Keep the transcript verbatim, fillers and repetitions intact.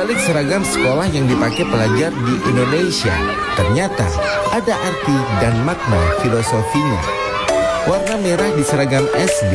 balik seragam sekolah yang dipakai pelajar di Indonesia, ternyata ada arti dan makna filosofinya. Warna merah di seragam S D